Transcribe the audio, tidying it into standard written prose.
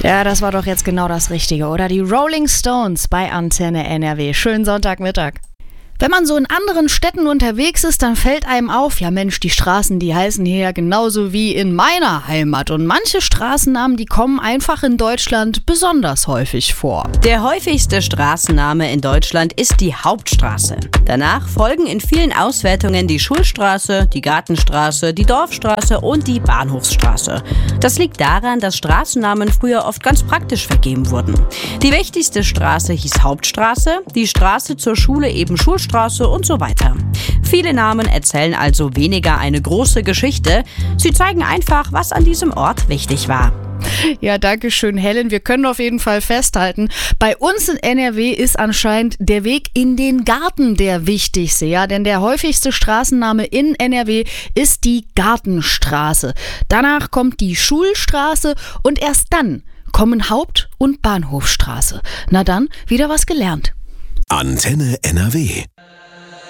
Ja, das war doch jetzt genau das Richtige, oder? Die Rolling Stones bei Antenne NRW. Schönen Sonntagmittag. Wenn man so in anderen Städten unterwegs ist, dann fällt einem auf, ja Mensch, die Straßen, die heißen hier ja genauso wie in meiner Heimat. Und manche Straßennamen, die kommen einfach in Deutschland besonders häufig vor. Der häufigste Straßenname in Deutschland ist die Hauptstraße. Danach folgen in vielen Auswertungen die Schulstraße, die Gartenstraße, die Dorfstraße und die Bahnhofsstraße. Das liegt daran, dass Straßennamen früher oft ganz praktisch vergeben wurden. Die wichtigste Straße hieß Hauptstraße, die Straße zur Schule eben Schulstraße und so weiter. Viele Namen erzählen also weniger eine große Geschichte. Sie zeigen einfach, was an diesem Ort wichtig war. Ja, danke schön, Helen. Wir können auf jeden Fall festhalten, bei uns in NRW ist anscheinend der Weg in den Garten der wichtigste, ja, denn der häufigste Straßenname in NRW ist die Gartenstraße. Danach kommt die Schulstraße und erst dann kommen Haupt- und Bahnhofstraße. Na dann, wieder was gelernt. Antenne NRW.